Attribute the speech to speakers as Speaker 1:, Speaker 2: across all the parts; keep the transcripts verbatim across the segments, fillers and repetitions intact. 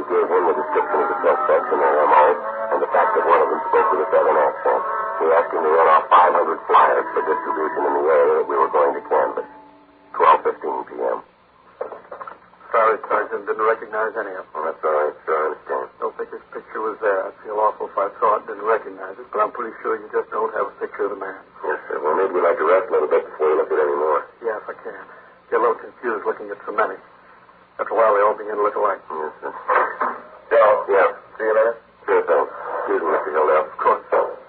Speaker 1: We gave him the description of the suspects and their M O, and the fact that one of them spoke with a southern accent. We asked him to run off five hundred flyers for distribution in the area that we were going to canvass. twelve fifteen p.m.
Speaker 2: Sorry, Sergeant. Didn't recognize any of them.
Speaker 1: Well, that's all right, sir. I understand.
Speaker 2: Don't think his picture was there. I'd feel awful if I saw it and didn't recognize it, but I'm pretty sure you just don't have a picture of the man.
Speaker 1: Yes, sir. Well, maybe we'd like to rest a little bit before you look at any more.
Speaker 2: Yeah, if I can. Get a little confused looking at so many. After a while, they all begin to look alike.
Speaker 1: Yes, sir.
Speaker 2: Joe.
Speaker 1: Yeah.
Speaker 2: See you later?
Speaker 1: Sure thing. Excuse me, Mister Hildale.
Speaker 2: Of course.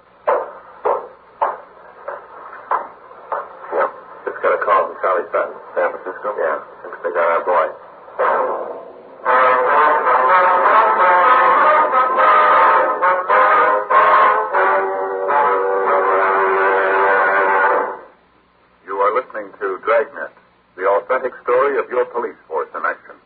Speaker 1: Yeah. Just got a call from Charlie Sutton. San Francisco? Yeah. Thinks they got our boy.
Speaker 3: You are listening to Dragnet, the authentic story of your police force in action.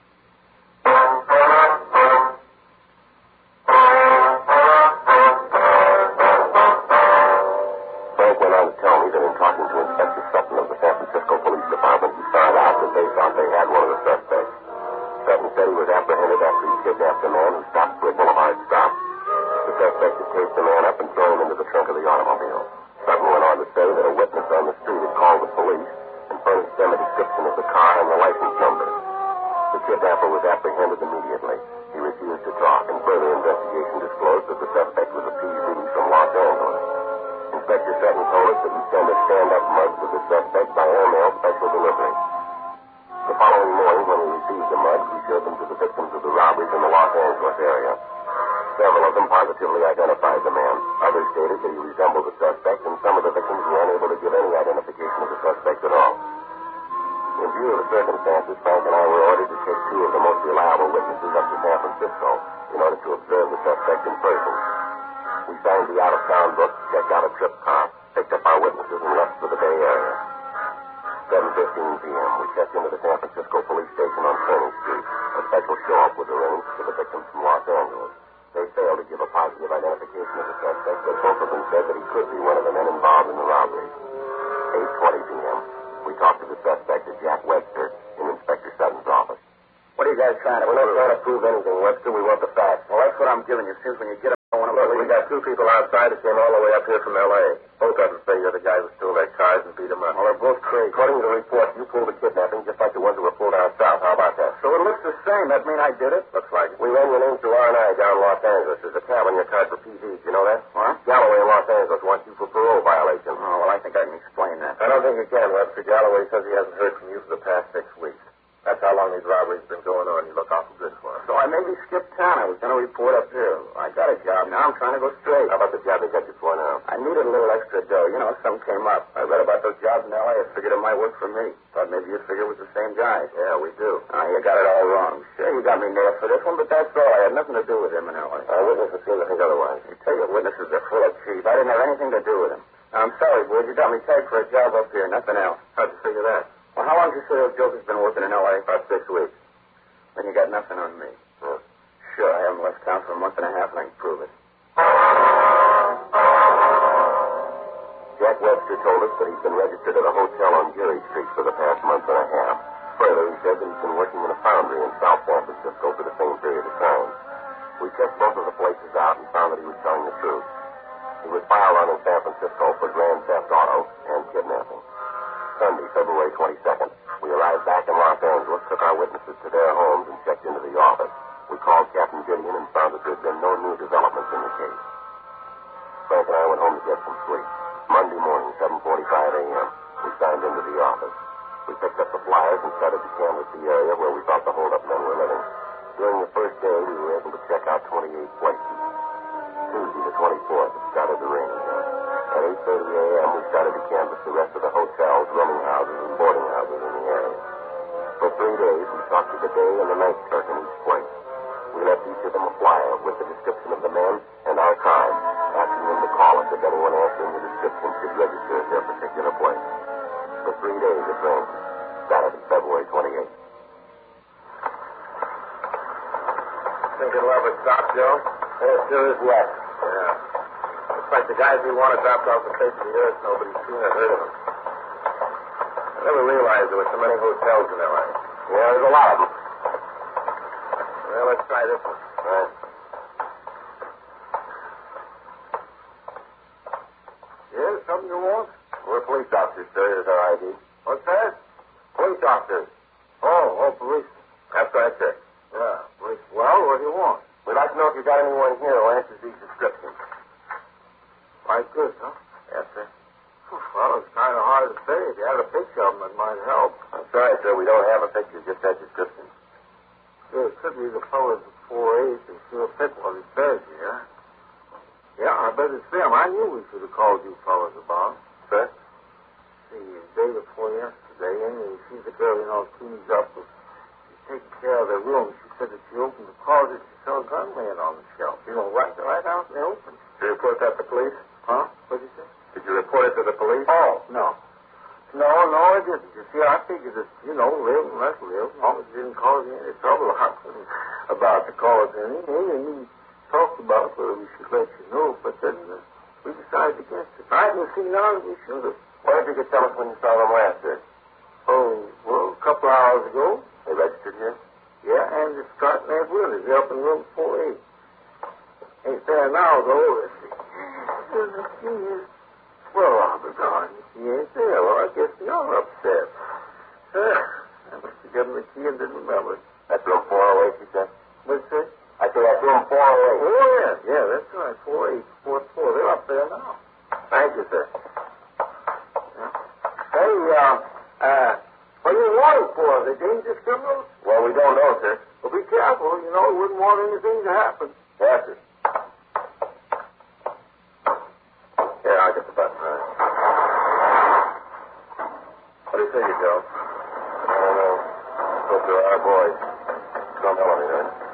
Speaker 1: Frank went on to tell me that in talking to Inspector Sutton of the San Francisco Police Department, he found out that they thought they had one of the suspects. Sutton said he was apprehended after he kidnapped a man who stopped for a boulevard stop. The suspect had taped the man up and thrown him into the trunk of the automobile. Sutton went on to say that a witness on the street had called the police and furnished them a description of the car and the license number. The kidnapper was apprehended immediately. He refused to talk, and further investigation disclosed that the suspect was a P Z from Los Angeles. Inspector Sutton told us that he'd send a stand-up mug to the suspect by airmail special delivery. The following morning, when we received the mugs, we showed them to the victims of the robberies in the Los Angeles area. Several of them positively identified the man. Others stated that he resembled the suspect, and some of the victims were unable to give any identification of the suspect at all. In view of the circumstances, Frank and I were ordered to take two of the most reliable witnesses up to San Francisco in order to observe the suspect in person. We signed the out-of-town book, checked out a trip car, picked up our witnesses, and left for the Bay Area. seven fifteen p.m., we checked into the San Francisco police station on Turning Street. A special show-up was arranged for the victims from Los Angeles. They failed to give a positive identification of the suspect, but both of them said that he could be one of the men involved in the robbery. eight twenty p.m., we talked to the suspect at Jack Webster in Inspector Sutton's office.
Speaker 2: What are you guys trying to
Speaker 1: We're not trying to prove anything, Webster. We want the facts.
Speaker 2: Well, that's what I'm giving you. Seems when you get up, I want to
Speaker 1: Look, we got two people outside that came all the way up here from L A. Both of them say you're the guy who stole their cars and beat them up.
Speaker 2: Well, they're both crazy.
Speaker 1: According to the report, you pulled the kidnapping just like the ones who were pulled down south. How about that?
Speaker 2: So it looks the same. That mean I did it?
Speaker 1: Looks like it. We ran your name through R and I down in Los Angeles. There's a tab on your card for P Zs. You know that?
Speaker 2: What?
Speaker 1: Galloway in Los Angeles wants you for parole violation.
Speaker 2: Oh, well, I think I can explain that.
Speaker 1: I don't think you can, Webster. Galloway says he hasn't heard from you for the past six weeks. That's how long these robberies have been going on. You look awful good for him.
Speaker 2: So I maybe skipped town. I was going to report up here. I got a job. Now I'm trying to go straight.
Speaker 1: How about the job they got you for now?
Speaker 2: I needed a little extra dough. You know, something came up. I read about those jobs in L A. I figured it might work for me. Thought maybe you'd figure it was the same guy.
Speaker 1: Yeah, we do.
Speaker 2: Oh, you got it all wrong. Sure, you got me nailed for this one, but that's all. I had nothing to do with him in L A.
Speaker 1: Our witnesses seem to think otherwise.
Speaker 2: I tell you, witnesses are full of cheese. I didn't have anything to do with him. Now, I'm sorry, boys. You got me tagged for a job up here. Nothing else.
Speaker 1: How'd you figure that?
Speaker 2: Well, how long did you say those jokers been working in L A?
Speaker 1: About six weeks.
Speaker 2: Then you got nothing on me.
Speaker 1: Yeah.
Speaker 2: Sure, I haven't left town for a month and a half, and I can prove it.
Speaker 1: Jack Webster told us that he's been registered at a hotel on Geary Street for the past month and a half. Further, he said that he's been working in a foundry in South San Francisco for the same period of time. We checked both of the places out and found that he was telling the truth. He was filed on in San Francisco for grand theft auto and kidnapping. Sunday, February twenty-second, we arrived back in Los Angeles, took our witnesses to their homes, and checked into the office. We called Captain Gideon and found that there'd been no new developments in the case. Frank and I went home to get some sleep. Monday morning, seven forty-five a.m., we signed into the office. We picked up the flyers and started to canvass the area where we thought the hold-up men were living. During the first day, we were able to check out twenty-eight places. Tuesday, the twenty-fourth, it started to rain again. At eight thirty a.m., we started to canvass the rest of the hotels, rooming houses, and boarding houses in the area. For three days, we talked to the day and the night clerk in each place. We left each of them a flyer with the description of the men and our time, asking them to call us if anyone answering the description should register at their particular place. For three days, it rained. Saturday, February twenty-eighth.
Speaker 2: Think it'll ever stop, Joe?
Speaker 1: It sure is wet.
Speaker 2: Yeah. Looks like the guys we wanted dropped off the face of the earth. Nobody's seen or heard of them. I never realized there were so many hotels in L A.
Speaker 1: Yeah, there's a lot of them.
Speaker 2: Well, let's try this one.
Speaker 1: All right.
Speaker 2: Yeah, something you want?
Speaker 1: We're police officers, sir. Here's our I D.
Speaker 2: What's that?
Speaker 1: Police officers.
Speaker 2: Oh, oh, police.
Speaker 1: That's right, sir.
Speaker 2: Yeah, police. Well, what do you want?
Speaker 1: We'd like to know if you got anyone here who answers these descriptions.
Speaker 2: Quite good, huh?
Speaker 1: Yes, sir.
Speaker 2: Well, it's kind of hard to say. If you had a picture of them, it might help.
Speaker 1: I'm sorry, sir. We don't have a picture, just that description.
Speaker 2: Yeah, it could be the fellas at four eight and sure fit what he says here. Yeah, I bet it's them. I knew we should have called you fellas about.
Speaker 1: Sir?
Speaker 2: See, the day before yesterday, Amy, she's the girl, you know, cleans up. She's taking care of their room. She said that she opened the closet, she saw a gun laying on the shelf. You know, right, right out in the open.
Speaker 1: Did you report that to police?
Speaker 2: Huh? What'd you say?
Speaker 1: Did you report it to the police?
Speaker 2: Oh, no. No, no, I didn't. You see, I figured that, you know, live and let live. As long as it didn't cause you any trouble, I wasn't about to cause any. Amy and me talked about whether we should let you know, but then uh, we decided against it. I didn't see none, we should have.
Speaker 1: Why did you tell us when you saw them last, sir?
Speaker 2: Oh, well, a couple hours ago.
Speaker 1: They registered here?
Speaker 2: Yeah, and it's starting that window. They're up in room four eight. Ain't there now, though. Let's see. Well, Robert, darn, he ain't there. Well, I guess you're upset. Uh, I must have given the key and didn't remember it.
Speaker 1: That's room four oh eight, you said?
Speaker 2: What's that?
Speaker 1: I said that's room four oh eight.
Speaker 2: Oh, yeah, yeah, that's right. four eight, four four. They're up there now.
Speaker 1: Thank you, sir.
Speaker 2: Yeah. Hey, uh, uh, what are you wanting for? Are they dangerous criminals?
Speaker 1: Well, we don't know, sir.
Speaker 2: Well, be careful. You know, we wouldn't want anything to happen.
Speaker 1: Yes, sir. Here, I'll get the button. All right. What do you think, Joe? I don't know. Hope they're our boys. Don't tell anything.